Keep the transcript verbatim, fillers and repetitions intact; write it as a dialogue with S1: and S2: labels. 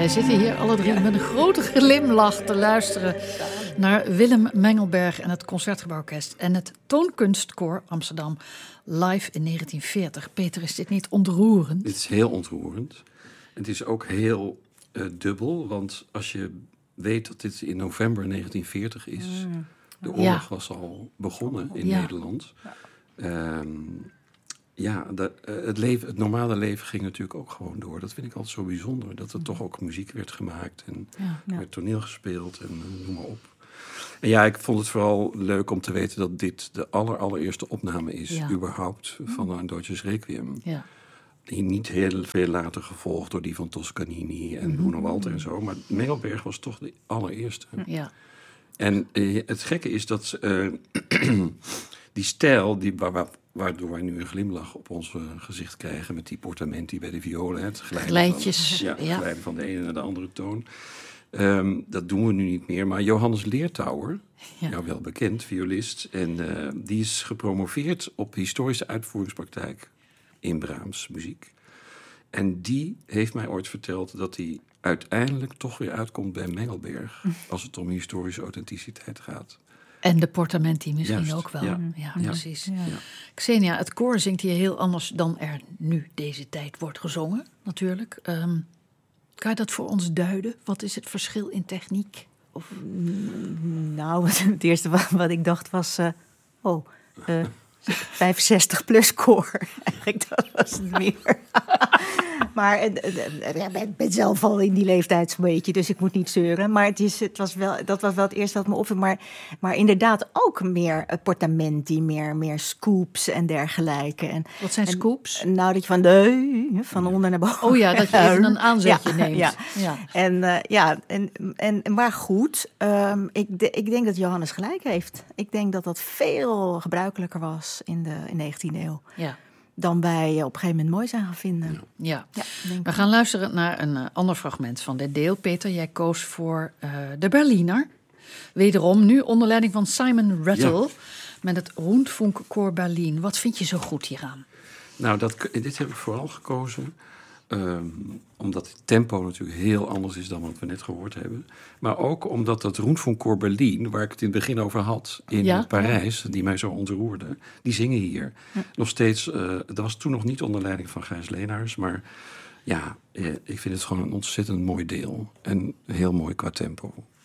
S1: wij zitten hier alle drie met een grote glimlach te luisteren naar Willem Mengelberg en het Concertgebouworkest en het Toonkunstkoor Amsterdam live in negentien veertig. Peter, is dit niet ontroerend?
S2: Het is heel ontroerend. Het is ook heel uh, dubbel, want als je weet dat dit in november negentien veertig is, mm. de oorlog ja. was al begonnen in ja. Nederland. Ja, um, ja de, uh, het, leven, het normale leven ging natuurlijk ook gewoon door. Dat vind ik altijd zo bijzonder, dat er mm. toch ook muziek werd gemaakt en ja. Ja. werd toneel gespeeld en uh, noem maar op. En ja, ik vond het vooral leuk om te weten dat dit de aller, allereerste opname is, ja. überhaupt, van een Deutsches Requiem. Ja. Die niet heel veel later gevolgd door die van Toscanini en mm-hmm. Bruno Walter en zo. Maar Mengelberg was toch de allereerste. Ja. En uh, het gekke is dat uh, die stijl, die, waar, waar, waardoor wij nu een glimlach op ons uh, gezicht krijgen met die portamenti bij de violen. Het
S1: glijtjes.
S2: Van, ja, ja. glijden van de ene naar de andere toon. Um, dat doen we nu niet meer. Maar Johannes Leertouwer, ja. jou wel bekend, violist. En uh, die is gepromoveerd op historische uitvoeringspraktijk in Brahms muziek. En die heeft mij ooit verteld dat hij uiteindelijk toch weer uitkomt bij Mengelberg, als het om historische authenticiteit gaat.
S1: En de portamenti misschien Juist, ook wel.
S2: Ja,
S1: ja,
S2: ja
S1: precies. Ja.
S2: Ja.
S1: Xenia, het koor zingt hier heel anders dan er nu deze tijd wordt gezongen, natuurlijk. Um, kan je dat voor ons duiden? Wat is het verschil in techniek? Of...
S3: Nou, het eerste wat, wat ik dacht was... Uh, oh, uh, vijfenzestig plus koor. Eigenlijk, dat was het meer. Maar ik ben, ben zelf al in die leeftijd zo'n beetje, dus ik moet niet zeuren. Maar het is, het was wel, dat was wel het eerste wat me opviel. Maar, maar inderdaad ook meer portamenti, meer, meer scoops en dergelijke. En,
S1: wat zijn
S3: en,
S1: scoops?
S3: Nou, dat je van de van onder naar boven.
S1: Oh ja, dat je even een aanzetje
S3: ja,
S1: neemt.
S3: Ja,
S1: ja.
S3: En, uh, ja en, en, maar goed, um, ik, de, ik denk dat Johannes gelijk heeft. Ik denk dat dat veel gebruikelijker was in de in negentiende eeuw. Ja. Dan wij op een gegeven moment mooi zijn gaan vinden.
S1: Ja. Ja.
S3: Ja, denk
S1: we gaan luisteren naar een uh, ander fragment van dit deel. Peter, jij koos voor uh, de Berliner. Wederom nu onder leiding van Simon Rattle. Ja. Met het Rundfunkkoor Berlin. Wat vind je zo goed hieraan?
S2: Nou, dat, dit heb ik vooral gekozen. Um, omdat het tempo natuurlijk heel anders is dan wat we net gehoord hebben. Maar ook omdat dat Rundfunkkoor Berlin, waar ik het in het begin over had, in ja? Parijs, die mij zo ontroerde, die zingen hier. Ja. Nog steeds, uh, dat was toen nog niet onder leiding van Gijs Leenaars, maar ja, ik vind het gewoon een ontzettend mooi deel. En heel mooi qua tempo.